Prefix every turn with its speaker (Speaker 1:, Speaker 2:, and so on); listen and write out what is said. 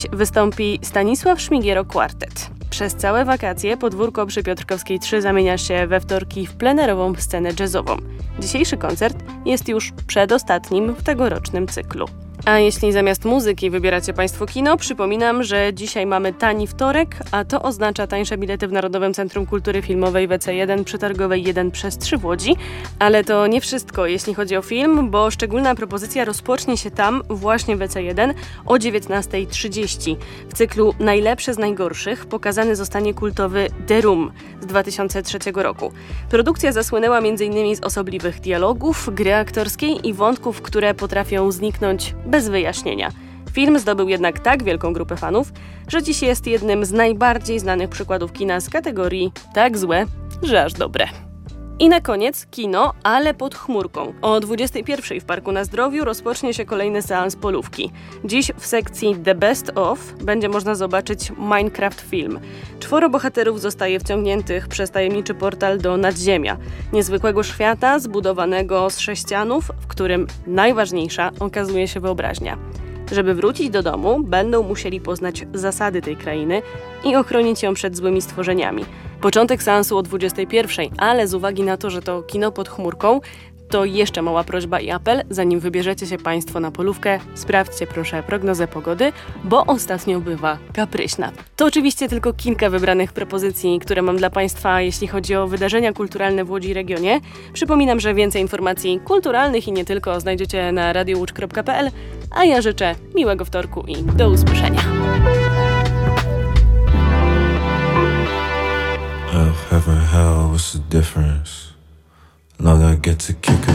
Speaker 1: wystąpi Stanisław Szmigiero Quartet. Przez całe wakacje podwórko przy Piotrkowskiej 3 zamienia się we wtorki w plenerową scenę jazzową. Dzisiejszy koncert jest już przedostatnim w tegorocznym cyklu. A jeśli zamiast muzyki wybieracie Państwo kino, przypominam, że dzisiaj mamy tani wtorek, a to oznacza tańsze bilety w Narodowym Centrum Kultury Filmowej WC1 przy Targowej 1/3 w Łodzi. Ale to nie wszystko, jeśli chodzi o film, bo szczególna propozycja rozpocznie się tam, właśnie w WC1, o 19:30. W cyklu Najlepsze z najgorszych pokazany zostanie kultowy The Room z 2003 roku. Produkcja zasłynęła m.in. z osobliwych dialogów, gry aktorskiej i wątków, które potrafią zniknąć bez wyjaśnienia. Film zdobył jednak tak wielką grupę fanów, że dziś jest jednym z najbardziej znanych przykładów kina z kategorii tak złe, że aż dobre. I na koniec kino, ale pod chmurką. O 21:00 w Parku na Zdrowiu rozpocznie się kolejny seans polówki. Dziś w sekcji The Best Of będzie można zobaczyć Minecraft Film. 4 bohaterów zostaje wciągniętych przez tajemniczy portal do nadziemia. Niezwykłego świata zbudowanego z sześcianów, w którym najważniejsza okazuje się wyobraźnia. Żeby wrócić do domu, będą musieli poznać zasady tej krainy i ochronić ją przed złymi stworzeniami. Początek seansu o 21:00, ale z uwagi na to, że to kino pod chmurką, to jeszcze mała prośba i apel, zanim wybierzecie się Państwo na polówkę, sprawdźcie proszę prognozę pogody, bo ostatnio bywa kapryśna. To oczywiście tylko kilka wybranych propozycji, które mam dla Państwa, jeśli chodzi o wydarzenia kulturalne w Łodzi i regionie. Przypominam, że więcej informacji kulturalnych i nie tylko znajdziecie na radiołucz.pl, a ja życzę miłego wtorku i do usłyszenia.
Speaker 2: Heaven, hell, what's the difference? Love, I get to kick it.